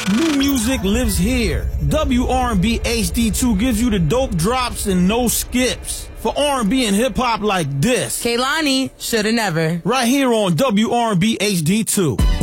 New music lives here. WRB HD2 gives you the dope drops and no skips. For R&B and hip-hop like this. Kehlani, shoulda never. Right here on WRB HD2.